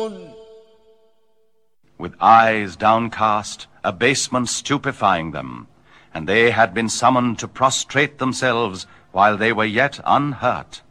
With eyes downcast, abasement stupefying them, and they had been summoned to prostrate themselves while they were yet unhurt.